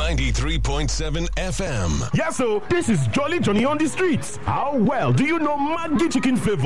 93.7 FM. Yes, so this is Jolly Johnny on the streets. How well do you know Maggi chicken flavor?